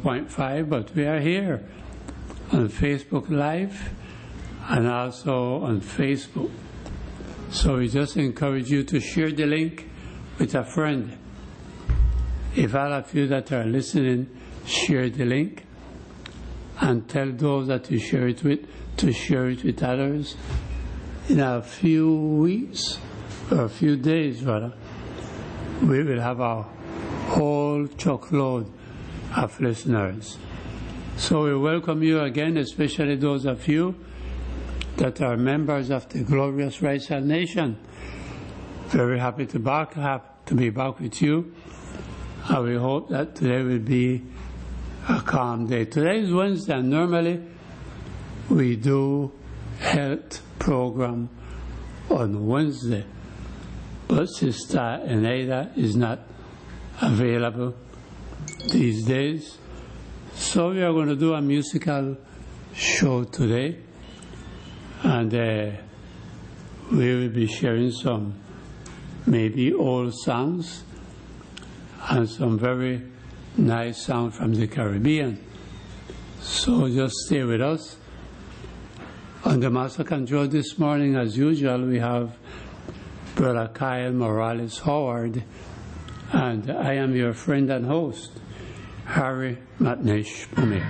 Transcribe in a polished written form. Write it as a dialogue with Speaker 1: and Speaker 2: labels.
Speaker 1: 102.5, but we are here on Facebook Live and also on Facebook. So we just encourage you to share the link with a friend. If all of you that are listening share the link and tell those that you share it with to share it with others, in a few weeks, or a few days rather, we will have a whole truckload of listeners. So we welcome you again, especially those of you that are members of the Glorious Racial Nation. Very happy to be back with you. And we hope that today will be a calm day. Today is Wednesday, and normally we do health program on Wednesday. But Sister Eneida is not available these days. So we are going to do a musical show today. And we will be sharing some maybe old songs and some very nice songs from the Caribbean. So just stay with us. On the Master Control this morning, as usual, we have Brother Kyle Morales Howard, and I am your friend and host, Harry Matnish Pumir.